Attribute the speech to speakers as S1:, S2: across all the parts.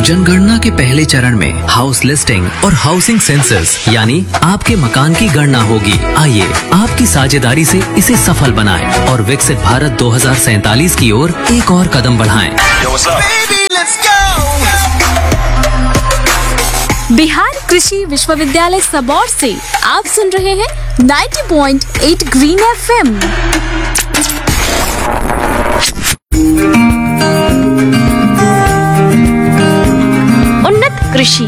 S1: जनगणना के पहले चरण में हाउस लिस्टिंग और हाउसिंग सेंसस यानी आपके मकान की गणना होगी। आइए आपकी साझेदारी से इसे सफल बनाएं और विकसित भारत 2047 की ओर एक और कदम बढ़ाएं।
S2: बिहार कृषि विश्वविद्यालय सबौर से आप सुन रहे हैं 90.8 ग्रीन FM। उन्नत कृषि।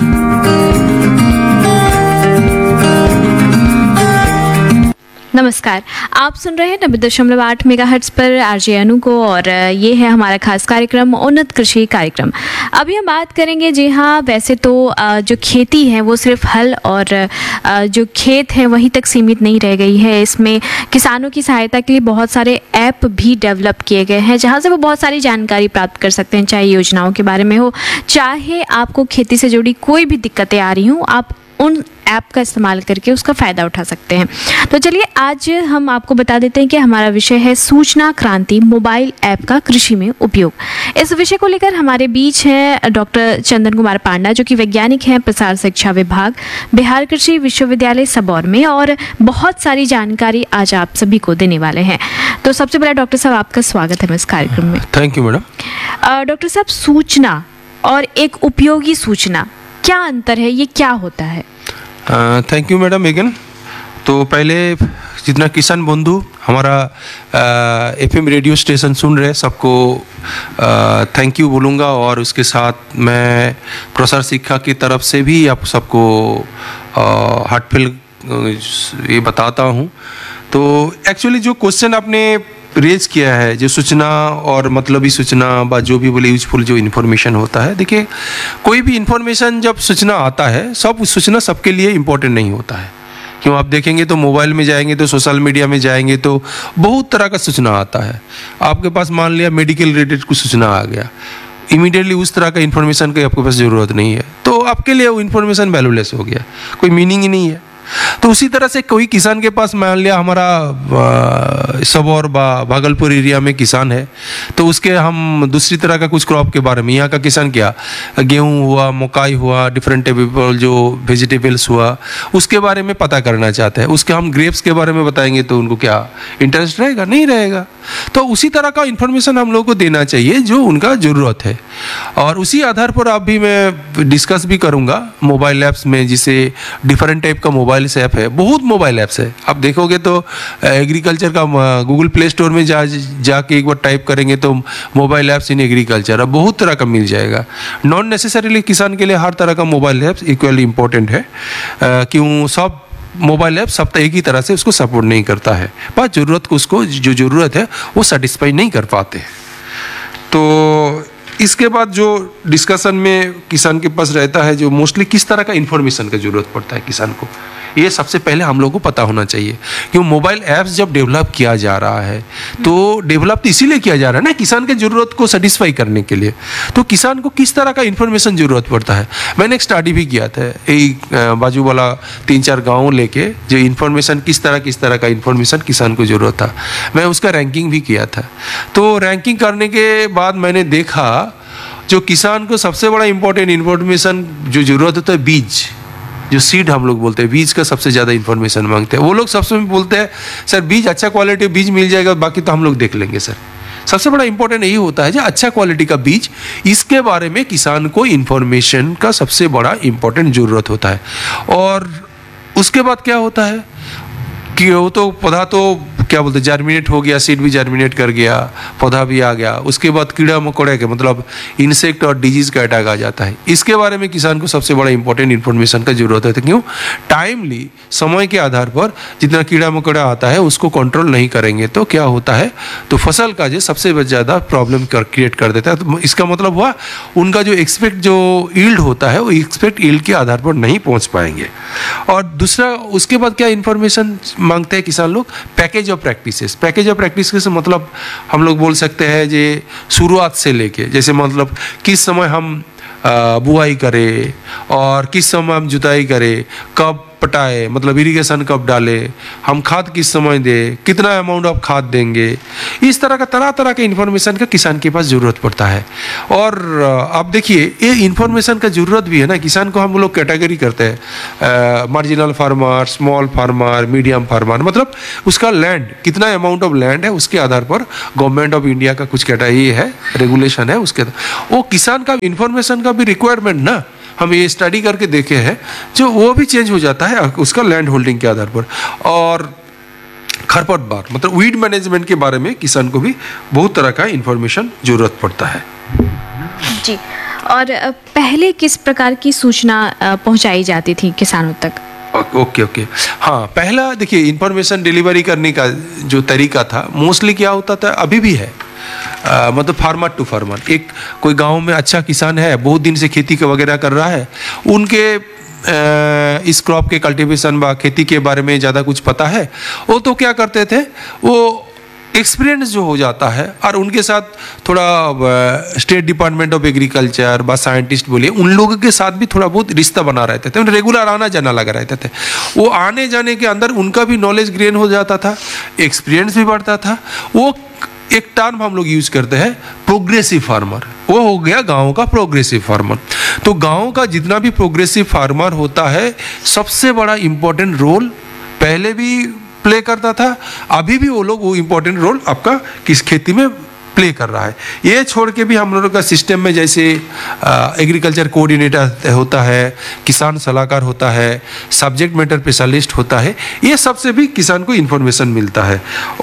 S2: नमस्कार, आप सुन रहे हैं 90.8 मेगाहर्ट्ज पर आरजे अनु को और ये है हमारा खास कार्यक्रम उन्नत कृषि कार्यक्रम। अभी हम बात करेंगे, जी हाँ, वैसे तो जो खेती है वो सिर्फ हल और जो खेत है वहीं तक सीमित नहीं रह गई है। इसमें किसानों की सहायता के लिए बहुत सारे ऐप भी डेवलप किए गए हैं जहाँ से वो बहुत सारी जानकारी प्राप्त कर सकते हैं, चाहे योजनाओं के बारे में हो, चाहे आपको खेती से जुड़ी कोई भी दिक्कतें आ रही हों, आप उन ऐप का इस्तेमाल करके उसका फ़ायदा उठा सकते हैं। तो चलिए आज हम आपको बता देते हैं कि हमारा विषय है सूचना क्रांति मोबाइल ऐप का कृषि में उपयोग। इस विषय को लेकर हमारे बीच हैं डॉक्टर चंदन कुमार पांडा, जो कि वैज्ञानिक हैं प्रसार शिक्षा विभाग, बिहार कृषि विश्वविद्यालय सबौर में, और बहुत सारी जानकारी आज आप सभी को देने वाले हैं। तो सबसे पहले डॉक्टर साहब, आपका स्वागत है इस कार्यक्रम में।
S3: Thank you madam.
S2: डॉक्टर साहब, सूचना और एक उपयोगी सूचना, क्या अंतर है, ये क्या होता है?
S3: Thank you madam again. तो पहले जितना किसान बंधु हमारा FM रेडियो स्टेशन सुन रहे सबको थैंक यू बोलूँगा, और उसके साथ मैं प्रसार शिक्षा की तरफ से भी आप सबको हार्टफेल ये बताता हूँ। तो एक्चुअली जो क्वेश्चन आपने रेज किया है, जो सूचना और मतलबी सूचना व जो भी बोले यूजफुल जो इन्फॉर्मेशन होता है, देखिए कोई भी इन्फॉर्मेशन जब सूचना आता है, सब सूचना सबके लिए इम्पोर्टेंट नहीं होता है। क्यों, आप देखेंगे तो मोबाइल में जाएंगे तो सोशल मीडिया में जाएंगे तो बहुत तरह का सूचना आता है। आपके पास मान लिया मेडिकल रिलेटेड कुछ सूचना आ गया, इमीडिएटली उस तरह का इन्फॉर्मेशन की आपके पास ज़रूरत नहीं है, तो आपके लिए वो इन्फॉर्मेशन वैल्यूलेस हो गया, कोई मीनिंग ही नहीं है। तो उसी तरह से कोई किसान के पास मान लिया हमारा सबौर भागलपुर एरिया में किसान है, तो उसके हम दूसरी तरह का कुछ क्रॉप के बारे में, यहाँ का किसान क्या गेहूँ हुआ, मकाई हुआ, डिफरेंट जो वेजिटेबल्स हुआ, उसके बारे में पता करना चाहते हैं, उसके हम ग्रेप्स के बारे में बताएंगे तो उनको क्या इंटरेस्ट रहेगा? नहीं रहेगा। तो उसी तरह का इन्फॉर्मेशन हम लोगों को देना चाहिए जो उनका ज़रूरत है, और उसी आधार पर आप भी मैं डिस्कस भी करूँगा मोबाइल ऐप्स में, जिसे डिफरेंट टाइप का मोबाइल ऐप है, बहुत मोबाइल ऐप्स है। आप देखोगे तो एग्रीकल्चर का गूगल प्ले स्टोर में जाके एक बार टाइप करेंगे तो मोबाइल ऐप्स इन एग्रीकल्चर अब बहुत तरह का मिल जाएगा। नॉन नेसेसरीली किसान के लिए हर तरह का मोबाइल ऐप्स इक्वली इम्पोर्टेंट है। क्यों, सब मोबाइल ऐप सब एक ही तरह से उसको सपोर्ट नहीं करता है, पर ज़रूरत को उसको जो ज़रूरत है वो सेटिस्फाई नहीं कर पाते। तो इसके बाद जो डिस्कशन में किसान के पास रहता है, जो मोस्टली किस तरह का इन्फॉर्मेशन का ज़रूरत पड़ता है किसान को, ये सबसे पहले हम लोगों को पता होना चाहिए। क्यों, मोबाइल ऐप्स जब डेवलप किया जा रहा है तो डेवलप तो इसीलिए किया जा रहा है ना, किसान के ज़रूरत को सेटिस्फाई करने के लिए। तो किसान को किस तरह का इन्फॉर्मेशन ज़रूरत पड़ता है, मैंने एक स्टडी भी किया था, एक बाजू वाला 3-4 गाँव लेके, जो इन्फॉर्मेशन किस तरह का इन्फॉर्मेशन किसान को ज़रूरत था, मैं उसका रैंकिंग भी किया था। तो रैंकिंग करने के बाद मैंने देखा जो किसान को सबसे बड़ा इंपॉर्टेंट इन्फॉर्मेशन जो ज़रूरत होता है, बीज, जो सीड हम लोग बोलते हैं, बीज का सबसे ज़्यादा इन्फॉर्मेशन मांगते हैं। वो लोग सबसे बोलते हैं सर बीज अच्छा क्वालिटी बीज मिल जाएगा, बाकी तो हम लोग देख लेंगे। सर सबसे बड़ा इंपॉर्टेंट यही होता है जो अच्छा क्वालिटी का बीज, इसके बारे में किसान को इन्फॉर्मेशन का सबसे बड़ा इंपॉर्टेंट ज़रूरत होता है। और उसके बाद क्या होता है कि वो तो पौधा तो क्या बोलते हैं जर्मिनेट हो गया, सीड भी जर्मिनेट कर गया, पौधा भी आ गया, उसके बाद कीड़ा मकोड़े के मतलब इंसेक्ट और डिजीज का अटैक आ जाता है। इसके बारे में किसान को सबसे बड़ा इंपॉर्टेंट इन्फॉर्मेशन का जरूरत है। तो क्यों, टाइमली समय के आधार पर जितना कीड़ा मकोड़ा आता है उसको कंट्रोल नहीं करेंगे तो क्या होता है, तो फसल का जो सबसे ज़्यादा प्रॉब्लम क्रिएट कर देता है। तो इसका मतलब हुआ उनका जो एक्सपेक्ट जो ईल्ड होता है वो एक्सपेक्ट ईल्ड के आधार पर नहीं पहुँच पाएंगे। और दूसरा उसके बाद क्या इन्फॉर्मेशन मांगते हैं किसान लोग, package of practices. Package of practices मतलब हम लोग बोल सकते हैं जे शुरुआत से लेके, जैसे मतलब किस समय हम बुआई करें और किस समय हम जुताई करें, कब पटाए, मतलब इरिगेशन कब डाले, हम खाद किस समय दे, कितना अमाउंट ऑफ खाद देंगे, इस तरह का तरह तरह के इन्फॉर्मेशन का किसान के पास ज़रूरत पड़ता है। और आप देखिए ये इन्फॉर्मेशन का ज़रूरत भी है ना, किसान को हम लोग कैटेगरी करते हैं, marginal farmer, small farmer, medium farmer, मतलब उसका लैंड कितना अमाउंट ऑफ लैंड है उसके आधार पर गवर्नमेंट ऑफ इंडिया का कुछ कैटेगरी है, रेगुलेशन है, उसके वो किसान का इन्फॉर्मेशन का भी रिक्वायरमेंट ना हम ये स्टडी करके देखे हैं, जो वो भी चेंज हो जाता है उसका लैंड होल्डिंग के आधार पर। और खरपतवार मतलब वीड मैनेजमेंट के बारे में किसान को भी बहुत तरह का इन्फॉर्मेशन जरूरत पड़ता है।
S2: जी, और पहले किस प्रकार की सूचना पहुंचाई जाती थी किसानों तक?
S3: ओके हाँ, पहला देखिए इन्फॉर्मेशन डिलीवरी करने का जो तरीका था मोस्टली क्या होता था, अभी भी है, मतलब फार्मर टू फार्मर। एक कोई गांव में अच्छा किसान है, बहुत दिन से खेती के वगैरह कर रहा है, उनके इस क्रॉप के कल्टीवेशन व खेती के बारे में ज़्यादा कुछ पता है, वो तो क्या करते थे, वो एक्सपीरियंस जो हो जाता है और उनके साथ थोड़ा स्टेट डिपार्टमेंट ऑफ एग्रीकल्चर व साइंटिस्ट बोलिए, उन लोगों के साथ भी थोड़ा बहुत रिश्ता बना रहते थे, रेगुलर आना जाना लगा रहते थे। वो आने जाने के अंदर उनका भी नॉलेज गेन हो जाता था, एक्सपीरियंस भी बढ़ता था। वो एक टर्म हम लोग यूज करते हैं प्रोग्रेसिव फार्मर, वो हो गया गांव का प्रोग्रेसिव फार्मर। तो गांव का जितना भी प्रोग्रेसिव फार्मर होता है, सबसे बड़ा इंपॉर्टेंट रोल पहले भी प्ले करता था, अभी भी वो लोग वो इंपॉर्टेंट रोल आपका किस खेती में प्ले कर रहा है। ये छोड़ के भी हम लोगों का सिस्टम में जैसे एग्रीकल्चर कोऑर्डिनेटर होता है, किसान सलाहकार होता है, सब्जेक्ट मैटर स्पेशलिस्ट होता है, ये सबसे भी किसान को इन्फॉर्मेशन मिलता है।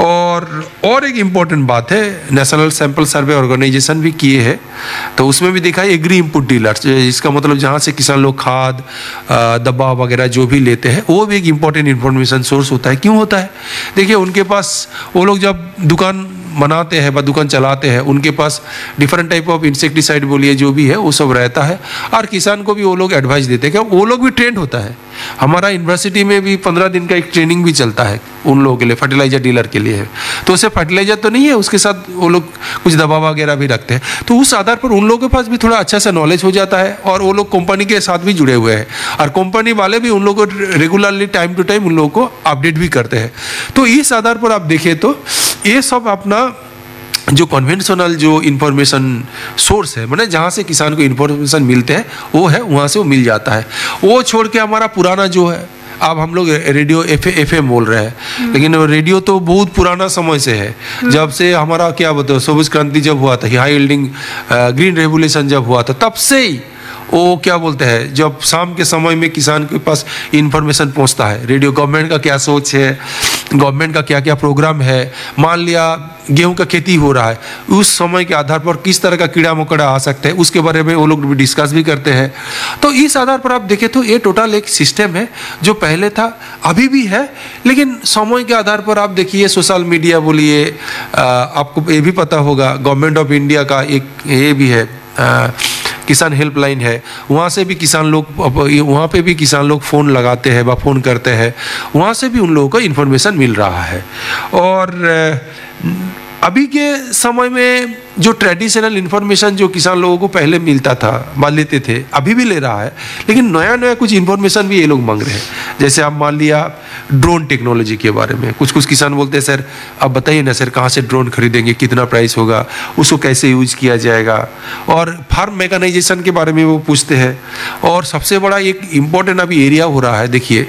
S3: और एक इम्पॉर्टेंट बात है, नेशनल सैंपल सर्वे ऑर्गेनाइजेशन भी किए हैं, तो उसमें भी देखा है एग्री इनपुट डीलर्स, इसका मतलब जहाँ से किसान लोग खाद दवा वगैरह जो भी लेते हैं, वो भी एक इम्पॉर्टेंट इन्फॉर्मेशन सोर्स होता है। क्यों होता है? देखिए उनके पास, वो लोग जब दुकान बनाते हैं व दुकान चलाते हैं, उनके पास डिफरेंट टाइप ऑफ इंसेक्टिसाइड बोलिए जो भी है वो सब रहता है, और किसान को भी वो लोग एडवाइस देते हैं। क्या वो लोग भी ट्रेंड होता है, हमारा यूनिवर्सिटी में भी 15 दिन का एक ट्रेनिंग भी चलता है उन लोगों के लिए, फर्टिलाइजर डीलर के लिए है। तो उसे फर्टिलाइजर तो नहीं है, उसके साथ वो लोग कुछ दवा वगैरह भी रखते हैं, तो उस आधार पर उन लोगों के पास भी थोड़ा अच्छा सा नॉलेज हो जाता है, और वो लोग कंपनी के साथ भी जुड़े हुए हैं, और कंपनी वाले भी उन लोगों को रेगुलरली टाइम टू टाइम उन लोगों को अपडेट भी करते हैं। तो इस आधार पर आप देखें तो ये सब अपना जो कन्वेंशनल जो इन्फॉर्मेशन सोर्स है, मतलब जहाँ से किसान को इन्फॉर्मेशन मिलते हैं वो है, वहाँ से वो मिल जाता है। वो छोड़ के हमारा पुराना जो है, अब हम लोग रेडियो FM बोल रहे हैं, लेकिन रेडियो तो बहुत पुराना समय से है, जब से हमारा क्या बताओ सबुज क्रांति जब हुआ था, हाई यील्डिंग ग्रीन रेवोल्यूशन जब हुआ था, तब से ही वो क्या बोलते हैं, जब शाम के समय में किसान के पास इंफॉर्मेशन पहुंचता है, रेडियो गवर्नमेंट का क्या सोच है, गवर्नमेंट का क्या क्या प्रोग्राम है, मान लिया गेहूं का खेती हो रहा है, उस समय के आधार पर किस तरह का कीड़ा मकोड़ा आ सकते हैं, उसके बारे में वो लोग भी डिस्कस भी करते हैं। तो इस आधार पर आप देखें तो ये टोटल एक सिस्टम है जो पहले था, अभी भी है, लेकिन समय के आधार पर आप देखिए सोशल मीडिया बोलिए, आपको ये भी पता होगा गवर्नमेंट ऑफ इंडिया का एक ये भी है किसान हेल्पलाइन है, वहाँ से भी किसान लोग, वहाँ पे भी किसान लोग फ़ोन लगाते हैं व फ़ोन करते हैं, वहाँ से भी उन लोगों को इन्फॉर्मेशन मिल रहा है। और अभी के समय में जो ट्रेडिशनल इन्फॉर्मेशन जो किसान लोगों को पहले मिलता था, मान लेते थे, अभी भी ले रहा है, लेकिन नया नया कुछ इन्फॉर्मेशन भी ये लोग मांग रहे हैं। जैसे आप मान लिया ड्रोन टेक्नोलॉजी के बारे में, कुछ कुछ किसान बोलते हैं सर आप बताइए ना सर, कहाँ से ड्रोन खरीदेंगे, कितना प्राइस होगा, उसको कैसे यूज किया जाएगा, और फार्म मैकेनाइजेशन के बारे में वो पूछते हैं। और सबसे बड़ा एक इम्पोर्टेंट अभी एरिया हो रहा है, देखिए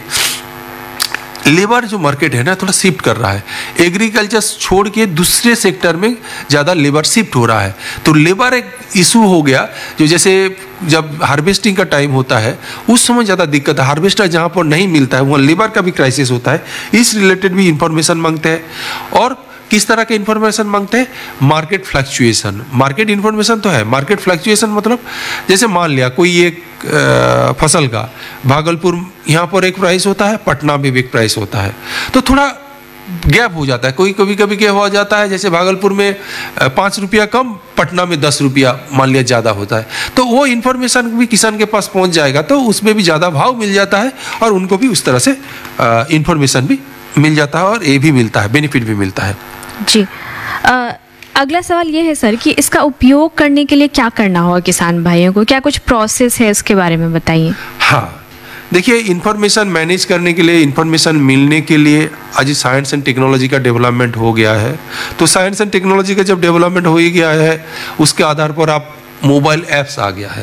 S3: लेबर जो मार्केट है ना थोड़ा शिफ्ट कर रहा है, एग्रीकल्चर छोड़ के दूसरे सेक्टर में ज़्यादा लेबर शिफ्ट हो रहा है। तो लेबर एक इशू हो गया, जो जैसे जब हार्वेस्टिंग का टाइम होता है उस समय ज़्यादा दिक्कत है, हार्वेस्टर जहाँ पर नहीं मिलता है वहाँ लेबर का भी क्राइसिस होता है, इस रिलेटेड भी इंफॉर्मेशन मांगते हैं। और किस तरह के इंफॉर्मेशन मांगते हैं? मार्केट फ्लक्चुएशन, मार्केट इंफॉर्मेशन तो है, मार्केट फ्लक्चुएशन मतलब जैसे मान लिया कोई एक फसल का भागलपुर यहाँ पर एक प्राइस होता है, पटना में भी एक प्राइस होता है, तो थोड़ा गैप हो जाता है। कोई कभी कभी क्या हो जाता है, जैसे भागलपुर में 5 रुपया कम, पटना में 10 रुपया मान लिया ज़्यादा होता है, तो वो इन्फॉर्मेशन भी किसान के पास पहुँच जाएगा, तो उसमें भी ज़्यादा भाव मिल जाता है और उनको भी उस तरह से इन्फॉर्मेशन भी मिल जाता है और ये भी मिलता है, बेनिफिट भी मिलता है।
S2: जी, अगला सवाल ये है सर कि इसका उपयोग करने के लिए क्या करना होगा किसान भाइयों को, क्या कुछ प्रोसेस है इसके बारे में बताइए।
S3: हाँ देखिए, इंफॉर्मेशन मैनेज करने के लिए, इंफॉर्मेशन मिलने के लिए आज साइंस एंड टेक्नोलॉजी का डेवलपमेंट हो गया है। तो साइंस एंड टेक्नोलॉजी का जब डेवलपमेंट हो ही गया है, उसके आधार पर आप मोबाइल ऐप्स आ गया है।